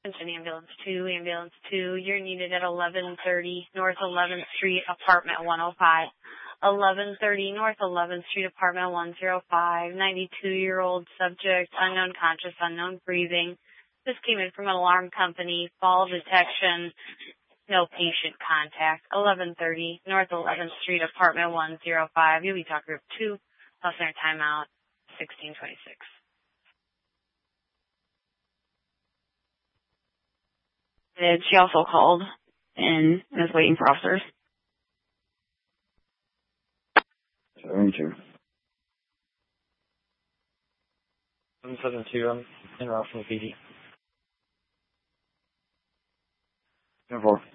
Attention Ambulance 2, you're needed at 1130 North 11th Street, Apartment 105. 1130 North 11th Street, Apartment 105. 92-year-old subject, unknown conscious, unknown breathing. This came in from an alarm company, fall detection, no patient contact. 1130 North 11th Street, Apartment 105. You'll be talk group 2. Health Center timeout, 1626. She also called and is waiting for officers. 72. 772, I'm in route from the PD. 10-4.